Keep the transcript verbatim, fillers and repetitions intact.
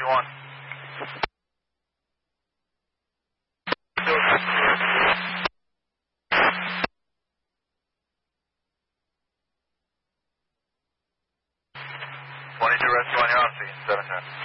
Rescue one. twenty-two Rescue one, you're on scene, seven ten.